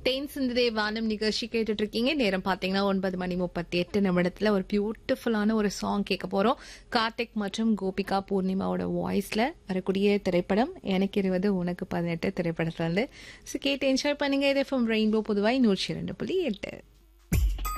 தேன் சிந்துதே வானம் நிகழ்ச்சி கேட்டுட்டு இருக்கீங்க. நேரம் பாத்தீங்கன்னா 9:38 ஒரு பியூட்டிஃபுல்லான ஒரு சாங் கேட்க போறோம். கார்த்திக் மற்றும் கோபிகா பூர்ணிமாவோட வாய்ஸ்ல வரக்கூடிய திரைப்படம் எனக்கு 20 உனக்கு 18 திரைப்படத்துல இருந்து. கேட்டு என்ஜாய் பண்ணுங்க. இது FM ரெயின்போ புதுவாய் 102.8.